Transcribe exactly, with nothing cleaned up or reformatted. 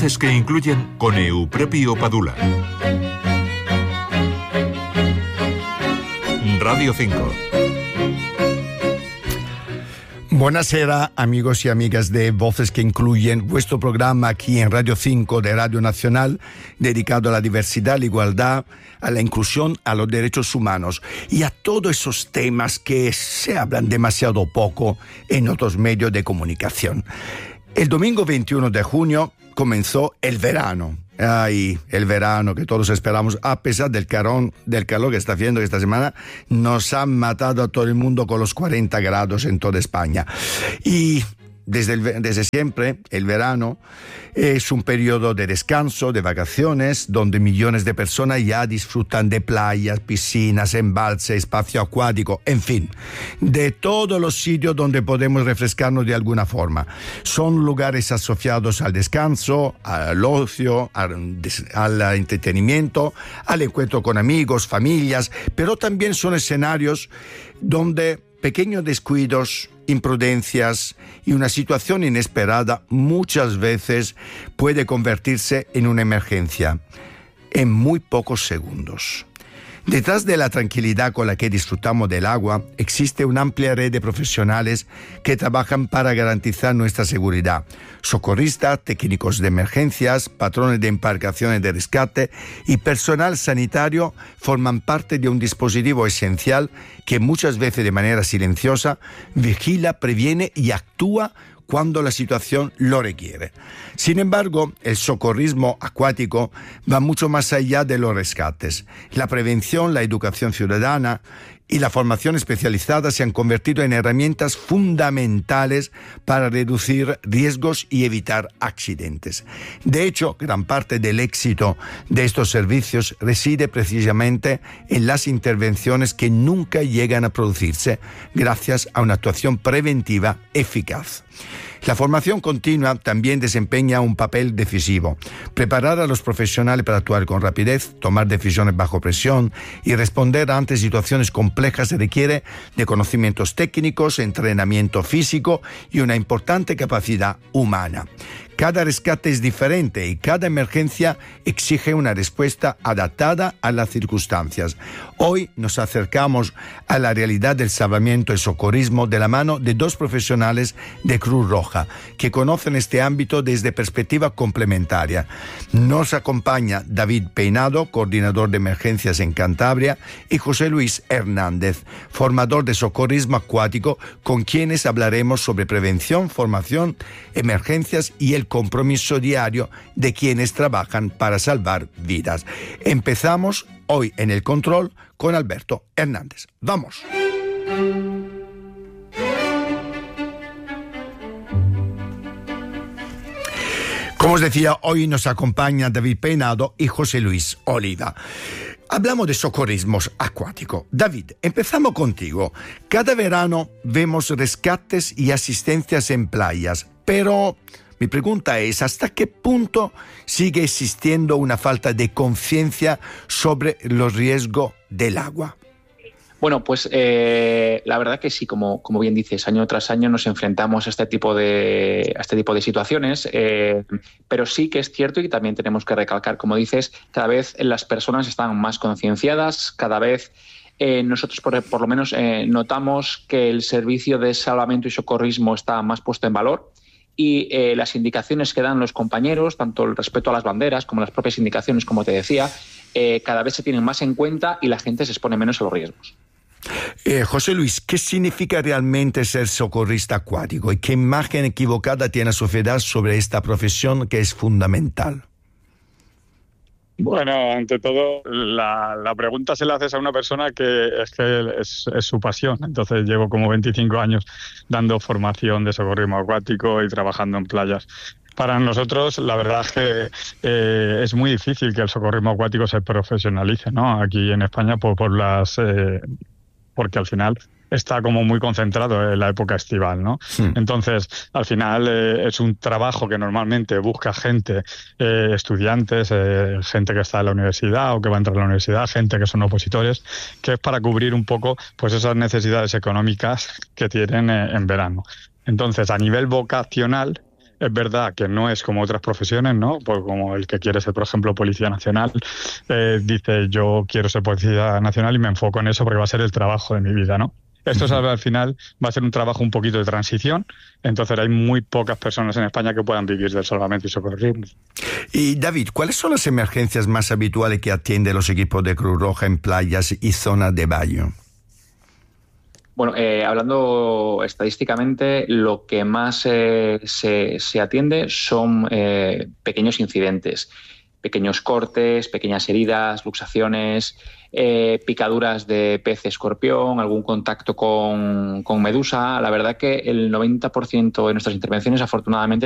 Voces que incluyen con Eupropio Padula. Radio cinco. Buonasera amigos y amigas de Voces que Incluyen, vuestro programa aquí en Radio cinco de Radio Nacional, dedicado a la diversidad, a la igualdad, a la inclusión, a los derechos humanos y a todos esos temas que se hablan demasiado poco en otros medios de comunicación. El domingo veintiuno de junio comenzó el verano. Ay, el verano que todos esperamos, a pesar del calor, del calor que está haciendo esta semana, nos han matado a todo el mundo con los cuarenta grados en toda España. Y desde, el, desde siempre, el verano es un periodo de descanso, de vacaciones, donde millones de personas ya disfrutan de playas, piscinas, embalses, espacio acuático, en fin, de todos los sitios donde podemos refrescarnos de alguna forma. Son lugares asociados al descanso, al ocio, al, al entretenimiento, al encuentro con amigos, familias, pero también son escenarios donde pequeños descuidos, imprudencias y una situación inesperada muchas veces puede convertirse en una emergencia en muy pocos segundos. Detrás de la tranquilidad con la que disfrutamos del agua, existe una amplia red de profesionales que trabajan para garantizar nuestra seguridad. Socorristas, técnicos de emergencias, patrones de embarcaciones de rescate y personal sanitario forman parte de un dispositivo esencial que muchas veces de manera silenciosa vigila, previene y actúa cuando la situación lo requiere. Sin embargo, el socorrismo acuático va mucho más allá de los rescates. La prevención, la educación ciudadana y la formación especializada se han convertido en herramientas fundamentales para reducir riesgos y evitar accidentes. De hecho, gran parte del éxito de estos servicios reside precisamente en las intervenciones que nunca llegan a producirse gracias a una actuación preventiva eficaz. La formación continua también desempeña un papel decisivo. Preparar a los profesionales para actuar con rapidez, tomar decisiones bajo presión y responder ante situaciones complejas requiere de conocimientos técnicos, entrenamiento físico y una importante capacidad humana. Cada rescate es diferente y cada emergencia exige una respuesta adaptada a las circunstancias. Hoy nos acercamos a la realidad del salvamiento y socorrismo de la mano de dos profesionales de Cruz Roja que conocen este ámbito desde perspectiva complementaria. Nos acompaña David Peinado, coordinador de emergencias en Cantabria, y José Luis Hernández, formador de socorrismo acuático, con quienes hablaremos sobre prevención, formación, emergencias y el compromiso diario de quienes trabajan para salvar vidas. Empezamos hoy en el control con Alberto Hernández. ¡Vamos! Como os decía, hoy nos acompaña David Peinado y José Luis Oliva. Hablamos de socorrismo acuático. David, empezamos contigo. Cada verano vemos rescates y asistencias en playas, pero mi pregunta es, ¿hasta qué punto sigue existiendo una falta de conciencia sobre los riesgos del agua? Bueno, pues eh, la verdad que sí, como, como bien dices, año tras año nos enfrentamos a este tipo de, a este tipo de situaciones, eh, pero sí que es cierto y también tenemos que recalcar, como dices, cada vez las personas están más concienciadas, cada vez eh, nosotros por, por lo menos eh, notamos que el servicio de salvamento y socorrismo está más puesto en valor. Y eh, las indicaciones que dan los compañeros, tanto el respeto a las banderas como las propias indicaciones, como te decía, eh, cada vez se tienen más en cuenta y la gente se expone menos a los riesgos. Eh, José Luis, ¿qué significa realmente ser socorrista acuático y qué imagen equivocada tiene la sociedad sobre esta profesión que es fundamental? Bueno, ante todo, la, la pregunta se la haces a una persona que es que es, es su pasión. Entonces llevo como veinticinco años dando formación de socorrismo acuático y trabajando en playas. Para nosotros, la verdad es que eh, es muy difícil que el socorrismo acuático se profesionalice, ¿no? Aquí en España por, por las... Eh, porque al final está como muy concentrado en la época estival, ¿no? Sí. Entonces, al final eh, es un trabajo que normalmente busca gente, eh, estudiantes, eh, gente que está en la universidad o que va a entrar a la universidad, gente que son opositores, que es para cubrir un poco pues esas necesidades económicas que tienen eh, en verano. Entonces, a nivel vocacional, Es verdad que no es como otras profesiones, ¿no? Pues como el que quiere ser, por ejemplo, Policía Nacional, eh, dice yo quiero ser Policía Nacional y me enfoco en eso porque va a ser el trabajo de mi vida, ¿no? Esto uh-huh. al final va a ser un trabajo un poquito de transición, entonces hay muy pocas personas en España que puedan vivir del salvamento y socorrismo. Y David, ¿cuáles son las emergencias más habituales que atienden los equipos de Cruz Roja en playas y zonas de baño? Bueno, eh, hablando estadísticamente, lo que más eh, se, se atiende son eh, pequeños incidentes, pequeños cortes, pequeñas heridas, luxaciones, eh, picaduras de pez escorpión, algún contacto con, con medusa. La verdad que el noventa por ciento de nuestras intervenciones, afortunadamente,